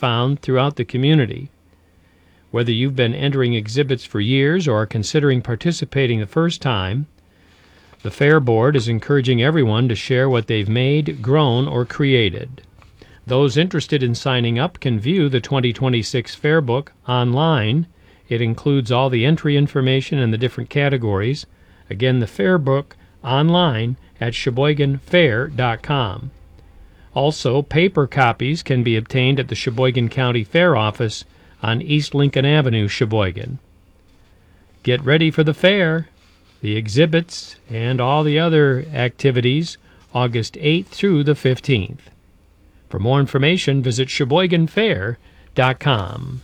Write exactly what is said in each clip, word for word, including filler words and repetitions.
found throughout the community. Whether you've been entering exhibits for years or are considering participating the first time, the Fair Board is encouraging everyone to share what they've made, grown, or created. Those interested in signing up can view the twenty twenty-six Fair Book online. It includes all the entry information in the different categories. Again, the Fair Book online at Sheboygan Fair dot com. Also, paper copies can be obtained at the Sheboygan County Fair Office on East Lincoln Avenue, Sheboygan. Get ready for the fair, the exhibits, and all the other activities August eighth through the fifteenth. For more information, visit Sheboygan Fair dot com.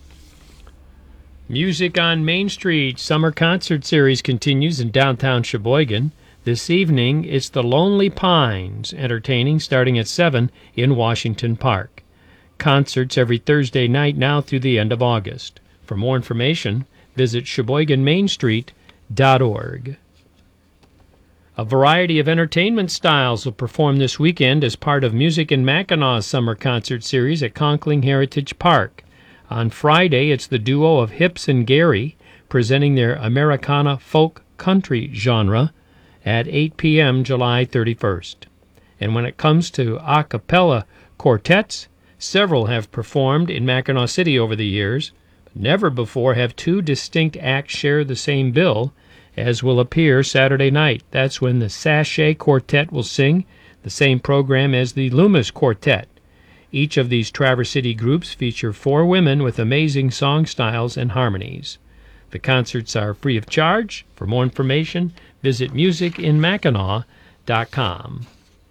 Music on Main Street Summer Concert Series continues in downtown Sheboygan. This evening, it's the Lonely Pines, entertaining starting at seven in Washington Park. Concerts every Thursday night now through the end of August. For more information, visit Sheboygan Main Street dot org. A variety of entertainment styles will perform this weekend as part of Music in Mackinaw's Summer Concert Series at Conkling Heritage Park. On Friday, it's the duo of Hips and Gary presenting their Americana folk country genre at eight p.m. July thirty-first. And when it comes to a cappella quartets, several have performed in Mackinaw City over the years. Never before have two distinct acts share the same bill, as will appear Saturday night. That's when the Sachet Quartet will sing, the same program as the Loomis Quartet. Each of these Traverse City groups feature four women with amazing song styles and harmonies. The concerts are free of charge. For more information, visit music in mackinaw dot com.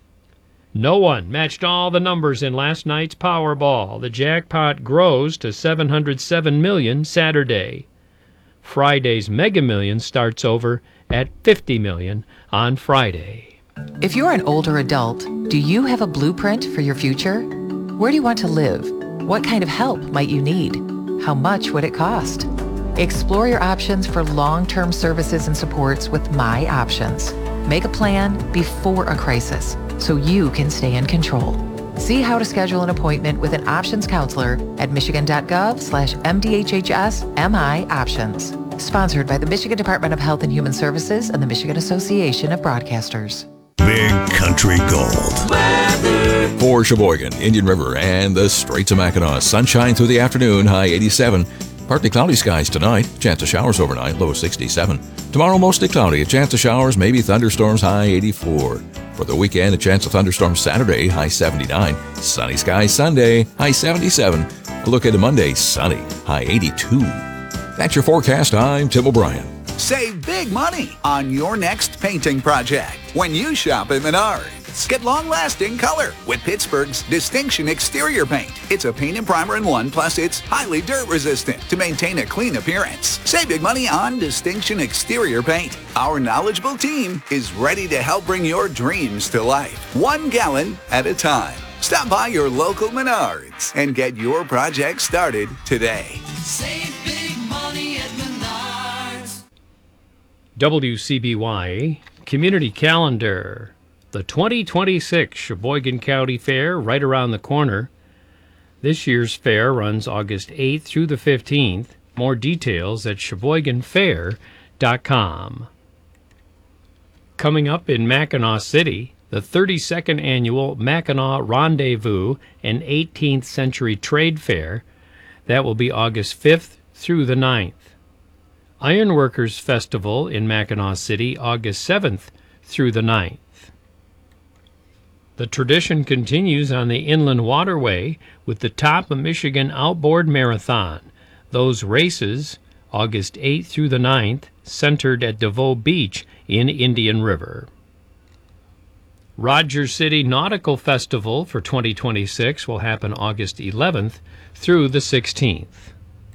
No one matched all the numbers in last night's Powerball. The jackpot grows to seven hundred seven million dollars Saturday. Friday's Mega Millions starts over at fifty million dollars on Friday. If you're an older adult, do you have a blueprint for your future? Where do you want to live? What kind of help might you need? How much would it cost? Explore your options for long-term services and supports with My Options. Make a plan before a crisis so you can stay in control. See how to schedule an appointment with an options counselor at michigan.gov slash MDHHS MI Options. Sponsored by the Michigan Department of Health and Human Services and the Michigan Association of Broadcasters. Big Country Gold. Weather. For Sheboygan, Indian River, and the Straits of Mackinac, sunshine through the afternoon, high eighty-seven. Partly cloudy skies tonight, chance of showers overnight, low sixty-seven. Tomorrow, mostly cloudy, a chance of showers, maybe thunderstorms, high eighty-four. For the weekend, a chance of thunderstorms Saturday, high seventy-nine. Sunny skies Sunday, high seventy-seven. A look at Monday, sunny, high eighty-two. That's your forecast. I'm Tim O'Brien. Save big money on your next painting project when you shop at Menards. Get long-lasting color with Pittsburgh's Distinction Exterior Paint. It's a paint and primer in one, plus it's highly dirt-resistant to maintain a clean appearance. Save big money on Distinction Exterior Paint. Our knowledgeable team is ready to help bring your dreams to life, one gallon at a time. Stop by your local Menards and get your project started today. Save big money at Menards. W C B Y Community Calendar. The twenty twenty-six Sheboygan County Fair right around the corner. This year's fair runs August eighth through the fifteenth. More details at Sheboygan Fair dot com. Coming up in Mackinaw City, the thirty-second Annual Mackinaw Rendezvous and eighteenth Century Trade Fair. That will be August fifth through the ninth. Ironworkers Festival in Mackinaw City, August seventh through the ninth. The tradition continues on the Inland Waterway with the Top of Michigan Outboard Marathon. Those races, August eighth through the ninth, centered at DeVoe Beach in Indian River. Rogers City Nautical Festival for twenty twenty-six will happen August eleventh through the sixteenth.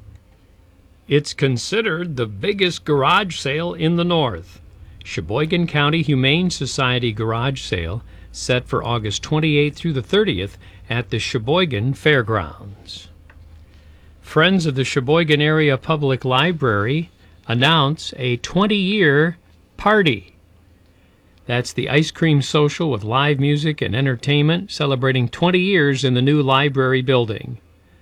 It's considered the biggest garage sale in the North. Sheboygan County Humane Society Garage Sale set for August twenty-eighth through the thirtieth at the Sheboygan Fairgrounds. Friends of the Sheboygan Area Public Library announce a twenty-year party. That's the ice cream social with live music and entertainment celebrating twenty years in the new library building.